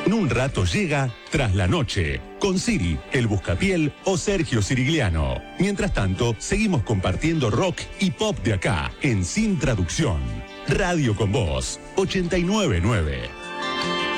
En un rato llega Tras la Noche, con Siri, El Buscapiel o Sergio Sirigliano. Mientras tanto, seguimos compartiendo rock y pop de acá, en Sin Traducción. Radio con Voz, 89.9.